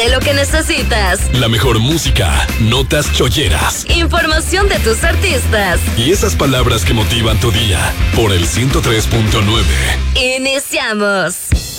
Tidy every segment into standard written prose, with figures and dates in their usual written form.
de lo que necesitas. La mejor música, notas cholleras, información de tus artistas y esas palabras que motivan tu día. Por el 103.9. Iniciamos.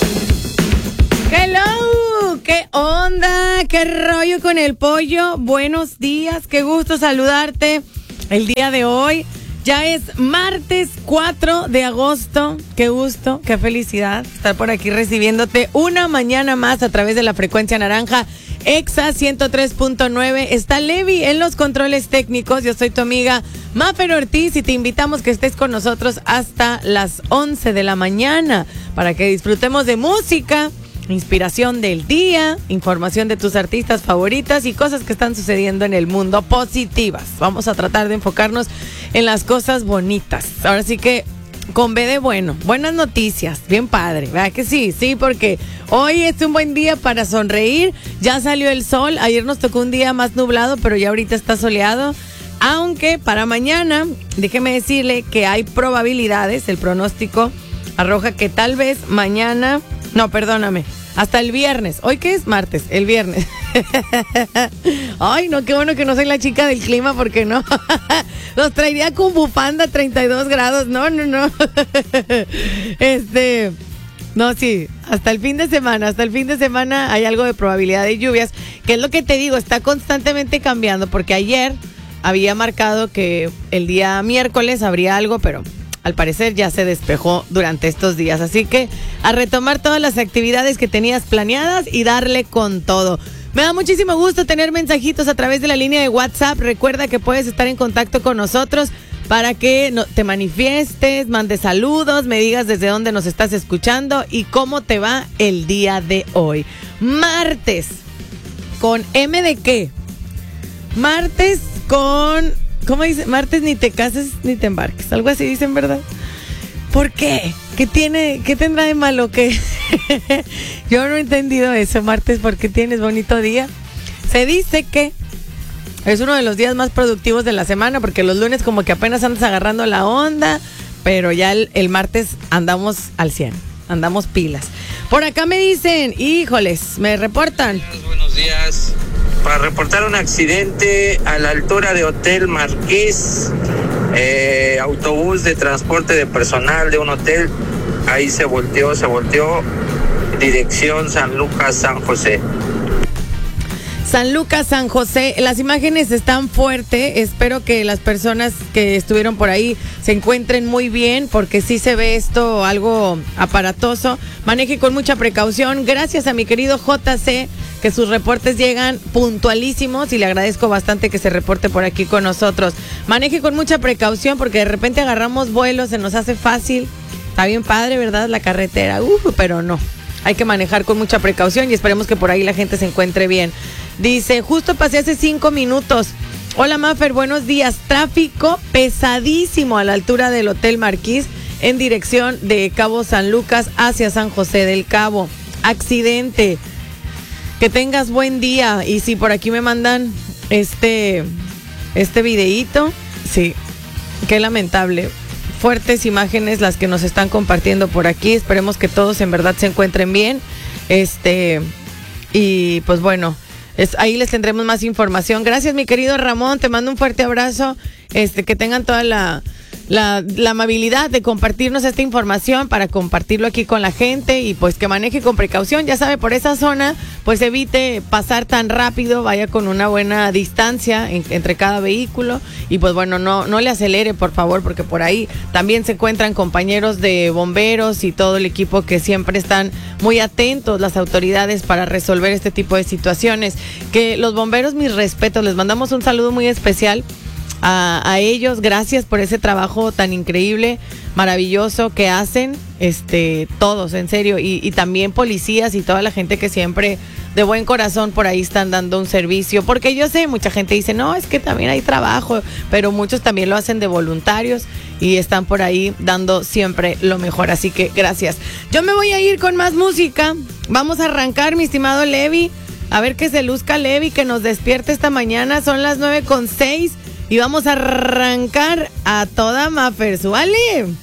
Hello, ¿qué onda? ¿Qué rollo con el pollo? Buenos días, qué gusto saludarte el día de hoy. Ya es martes 4 de agosto. Qué gusto, qué felicidad estar por aquí recibiéndote una mañana más a través de la frecuencia naranja Exa 103.9. Está Levi en los controles técnicos. Yo soy tu amiga Mafer Ortiz y te invitamos que estés con nosotros hasta las 11 de la mañana para que disfrutemos de música, inspiración del día, información de tus artistas favoritas y cosas que están sucediendo en el mundo positivas. Vamos a tratar de enfocarnos en las cosas bonitas. Ahora sí que con B de bueno, buenas noticias, bien padre, ¿verdad que sí? Sí, porque hoy es un buen día para sonreír, ya salió el sol, ayer nos tocó un día más nublado, pero ya ahorita está soleado, aunque para mañana, déjeme decirle que hay probabilidades, el pronóstico arroja que tal vez mañana, no, perdóname, hasta el viernes, ¿hoy qué es? Martes, el viernes. Ay, no, qué bueno que no soy la chica del clima, porque no, los traería con bufanda 32 grados, no. No, sí, hasta el fin de semana hay algo de probabilidad de lluvias, que es lo que te digo, está constantemente cambiando, porque ayer había marcado que el día miércoles habría algo, pero al parecer ya se despejó durante estos días, así que a retomar todas las actividades que tenías planeadas y darle con todo. Me da muchísimo gusto tener mensajitos a través de la línea de WhatsApp. Recuerda que puedes estar en contacto con nosotros para que te manifiestes, mandes saludos, me digas desde dónde nos estás escuchando y cómo te va el día de hoy. Martes, ¿con M de qué? Martes con... ¿Cómo dice? Martes ni te cases ni te embarques. Algo así dicen, ¿verdad? ¿Por qué? ¿Qué tendrá de malo que? Yo no he entendido eso, martes, porque tienes bonito día. Se dice que es uno de los días más productivos de la semana, porque los lunes como que apenas andas agarrando la onda, pero ya el martes andamos al 100, andamos pilas. Por acá me dicen, híjoles, me reportan. Buenos días. Para reportar un accidente a la altura de Hotel Marqués, autobús de transporte de personal de un hotel, ahí se volteó, dirección San Lucas, San José. San Lucas, San José, las imágenes están fuertes, espero que las personas que estuvieron por ahí se encuentren muy bien, porque sí se ve esto algo aparatoso. Maneje con mucha precaución, gracias a mi querido JC, que sus reportes llegan puntualísimos y le agradezco bastante que se reporte por aquí con nosotros. Maneje con mucha precaución porque de repente agarramos vuelos, se nos hace fácil, está bien padre, ¿verdad? La carretera, pero no. Hay que manejar con mucha precaución y esperemos que por ahí la gente se encuentre bien. Dice, justo pasé hace 5 minutos. Hola Mafer, buenos días. Tráfico pesadísimo a la altura del Hotel Marqués en dirección de Cabo San Lucas hacia San José del Cabo. Accidente. Que tengas buen día. Y si por aquí me mandan este videíto, sí, qué lamentable. Fuertes imágenes las que nos están compartiendo por aquí. Esperemos que todos en verdad se encuentren bien. Y pues bueno, ahí les tendremos más información. Gracias, mi querido Ramón. Te mando un fuerte abrazo. Que tengan toda la amabilidad de compartirnos esta información para compartirlo aquí con la gente y pues que maneje con precaución, ya sabe, por esa zona, pues evite pasar tan rápido, vaya con una buena distancia entre cada vehículo y pues bueno, no le acelere, por favor, porque por ahí también se encuentran compañeros de bomberos y todo el equipo que siempre están muy atentos, las autoridades, para resolver este tipo de situaciones. Que los bomberos, mis respetos, les mandamos un saludo muy especial a ellos, gracias por ese trabajo tan increíble, maravilloso que hacen, todos, en serio, y también policías y toda la gente que siempre de buen corazón por ahí están dando un servicio, porque yo sé, mucha gente dice, no, es que también hay trabajo, pero muchos también lo hacen de voluntarios y están por ahí dando siempre lo mejor, así que gracias. Yo me voy a ir con más música, vamos a arrancar, mi estimado Levi, a ver que se luzca Levi, que nos despierte esta mañana, son las 9:06 y vamos a arrancar a toda Mafer, ¿vale?